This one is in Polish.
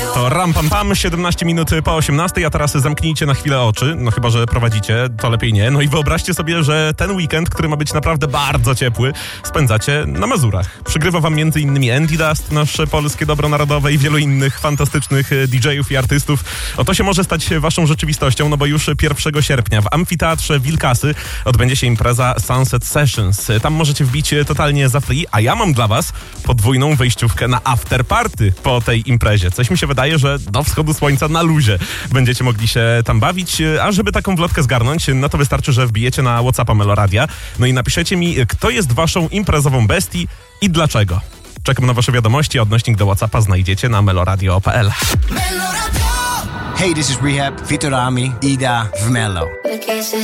To Ram Pam Pam, 17 minut po 18, a teraz zamknijcie na chwilę oczy, no chyba że prowadzicie, to lepiej nie. No i wyobraźcie sobie, że ten weekend, który ma być naprawdę bardzo ciepły, spędzacie na Mazurach. Przygrywa wam m.in. Andy Dust, nasze polskie dobro narodowe i wielu innych fantastycznych DJ-ów i artystów. To się może stać waszą rzeczywistością, no bo już 1 sierpnia w Amfiteatrze Wilkasy odbędzie się impreza Sunset Sessions. Tam możecie wbić totalnie za free, a ja mam dla was podwójną wejściówkę na afterparty po tej imprezie. Coś mi się wydaje, że do wschodu słońca na luzie będziecie mogli się tam bawić, a żeby taką wlotkę zgarnąć, no to wystarczy, że wbijecie na WhatsAppa Meloradia, no i napiszecie mi, kto jest waszą imprezową bestii i dlaczego. Czekam na wasze wiadomości, a odnośnik do WhatsAppa znajdziecie na meloradio.pl. Hey, this is Rehab, Vitorami, Ida w Melo.